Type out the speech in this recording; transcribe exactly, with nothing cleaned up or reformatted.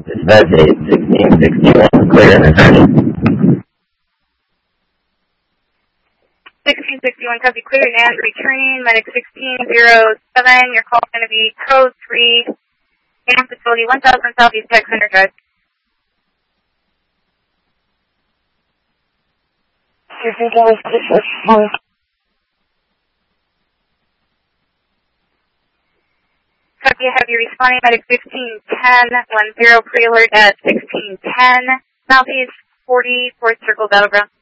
Dispatch eight sixteen sixty-one, clear and returning. sixteen sixty-one, copy, clear and returning. Medic sixteen oh seven, your call is going to be code three, and facility one thousand Southeast Tech Center Drive. Copy, I have you responding, medic sixteen ten, one zero, pre-alert at sixteen ten, Southeast forty, fourth Circle, Battleground.